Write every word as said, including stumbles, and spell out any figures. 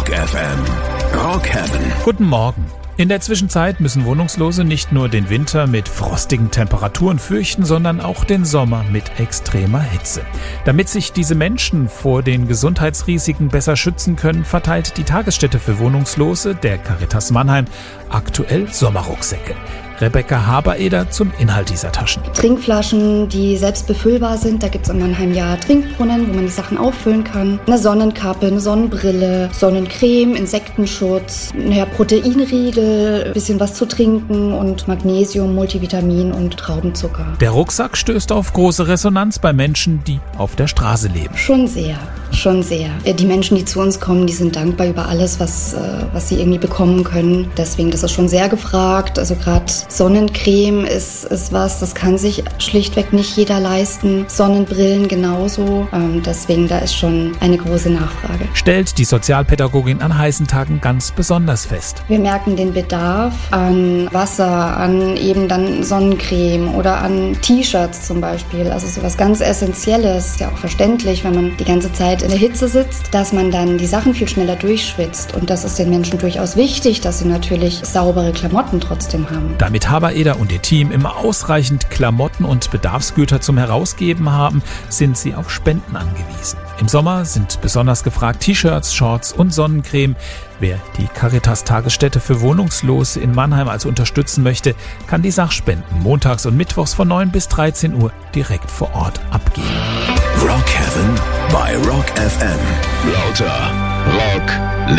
Rock F M. Rock Heaven. Guten Morgen. In der Zwischenzeit müssen Wohnungslose nicht nur den Winter mit frostigen Temperaturen fürchten, sondern auch den Sommer mit extremer Hitze. Damit sich diese Menschen vor den Gesundheitsrisiken besser schützen können, verteilt die Tagesstätte für Wohnungslose, der Caritas Mannheim, aktuell Sommerrucksäcke. Rebecca Habereder zum Inhalt dieser Taschen. Trinkflaschen, die selbst befüllbar sind. Da gibt es in Mannheim ja Trinkbrunnen, wo man die Sachen auffüllen kann. Eine Sonnenkappe, eine Sonnenbrille, Sonnencreme, Insektenschutz, naja, Proteinriegel, ein bisschen was zu trinken und Magnesium, Multivitamin und Traubenzucker. Der Rucksack stößt auf große Resonanz bei Menschen, die auf der Straße leben. Schon sehr, schon sehr. Die Menschen, die zu uns kommen, die sind dankbar über alles, was, was sie irgendwie bekommen können. Deswegen, das ist schon sehr gefragt. Also gerade Sonnencreme ist, ist was, das kann sich schlichtweg nicht jeder leisten. Sonnenbrillen genauso. Ähm, deswegen, da ist schon eine große Nachfrage. Stellt die Sozialpädagogin an heißen Tagen ganz besonders fest. Wir merken den Bedarf an Wasser, an eben dann Sonnencreme oder an T-Shirts zum Beispiel. Also sowas ganz Essentielles. Ist ja auch verständlich, wenn man die ganze Zeit in der Hitze sitzt, dass man dann die Sachen viel schneller durchschwitzt. Und das ist den Menschen durchaus wichtig, dass sie natürlich saubere Klamotten trotzdem haben. Damit Habereder und ihr Team immer ausreichend Klamotten und Bedarfsgüter zum Herausgeben haben, sind sie auf Spenden angewiesen. Im Sommer sind besonders gefragt T-Shirts, Shorts und Sonnencreme. Wer die Caritas-Tagesstätte für Wohnungslose in Mannheim also unterstützen möchte, kann die Sachspenden montags und mittwochs von neun bis dreizehn Uhr direkt vor Ort abgeben. Rock Heaven bei Rock F M. Lauter Rock